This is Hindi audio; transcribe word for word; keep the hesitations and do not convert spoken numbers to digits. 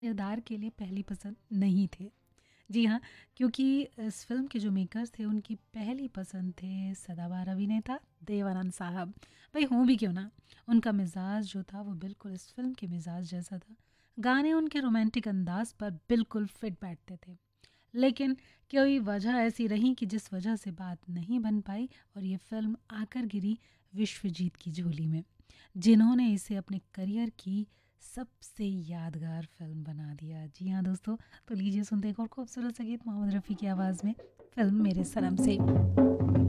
किरदार के लिए पहली पसंद नहीं थे। जी हाँ, क्योंकि इस फ़िल्म के जो मेकर्स थे उनकी पहली पसंद थे सदाबहार अभिनेता देवानंद साहब। भई हों भी क्यों ना, उनका मिज़ाज जो था वो बिल्कुल इस फ़िल्म के मिज़ाज जैसा था। गाने उनके रोमांटिक अंदाज़ पर बिल्कुल फिट बैठते थे। लेकिन कोई वजह ऐसी रही कि जिस वजह से बात नहीं बन पाई और ये फ़िल्म आकर गिरी विश्वजीत की झोली में, जिन्होंने इसे अपने करियर की सबसे यादगार फ़िल्म बना दिया। जी हाँ दोस्तों, तो लीजिए सुनते हैं एक और खूबसूरत सा गीत मोहम्मद रफ़ी की आवाज़ में फ़िल्म मेरे सनम से।